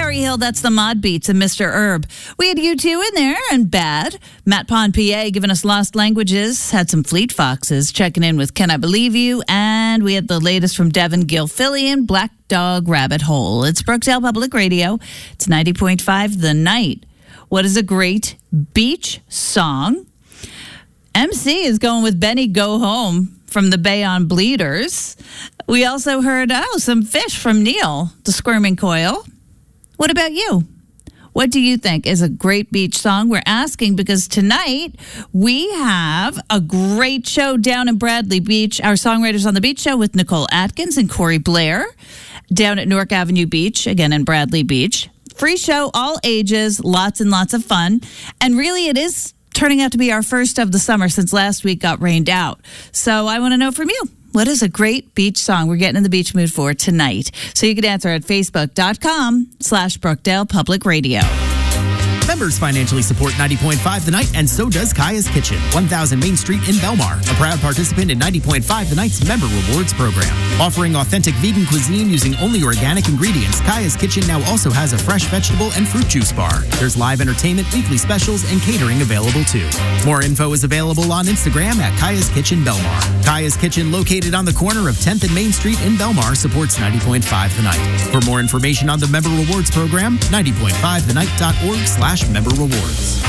Laurie Hill, that's the Mod Beats, and Mr. Herb. We had U2 in there, and Bad. Matt Pond, PA, giving us Lost Languages. Had some Fleet Foxes checking in with Can I Believe You? And we had the latest from Devin Gilfillian, Black Dog Rabbit Hole. It's Brookdale Public Radio. It's 90.5 The Night. What is a great beach song? MC is going with Benny Go Home from the Bayonne Bleeders. We also heard, some Fish from Neil, the Squirming Coil. What about you? What do you think is a great beach song? We're asking because tonight we have a great show down in Bradley Beach, our Songwriters on the Beach show with Nicole Atkins and Corey Blair down at Newark Avenue Beach, again in Bradley Beach. Free show, all ages, lots and lots of fun. And really it is turning out to be our first of the summer since last week got rained out. So I want to know from you, what is a great beach song we're getting in the beach mood for tonight? So you can answer at facebook.com/Brookdale Public Radio. Members financially support 90.5 The Night, and so does Kaya's Kitchen, 1000 Main Street in Belmar, a proud participant in 90.5 The Night's Member Rewards program. Offering authentic vegan cuisine using only organic ingredients, Kaya's Kitchen now also has a fresh vegetable and fruit juice bar. There's live entertainment, weekly specials, and catering available too. More info is available on Instagram at Kaya's Kitchen Belmar. Kaya's Kitchen, located on the corner of 10th and Main Street in Belmar, supports 90.5 The Night. For more information on the Member Rewards program, 90.5thenight.org/member rewards.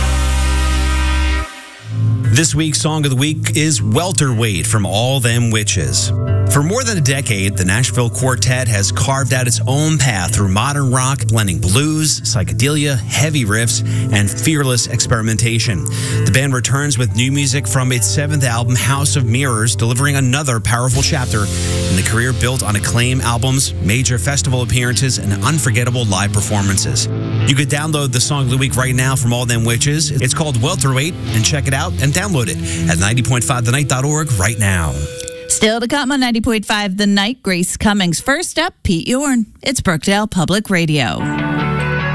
This week's Song of the Week is Welterweight from All Them Witches. For more than a decade, the Nashville Quartet has carved out its own path through modern rock, blending blues, psychedelia, heavy riffs, and fearless experimentation. The band returns with new music from its 7th album, House of Mirrors, delivering another powerful chapter in the career built on acclaimed albums, major festival appearances, and unforgettable live performances. You could download the Song of the Week right now from All Them Witches. It's called Welterweight, and check it out and download it at 90.5thenight.org right now. Still to come on 90.5 The Night, Grace Cummings. First up, Pete Yorn. It's Brookdale Public Radio.